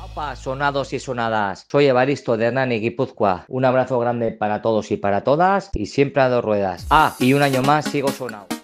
Opa, sonados y sonadas. Soy Evaristo de Hernani, Guipúzcoa. Un abrazo grande para todos y para todas y siempre a dos ruedas. Ah, y un año más sigo sonado.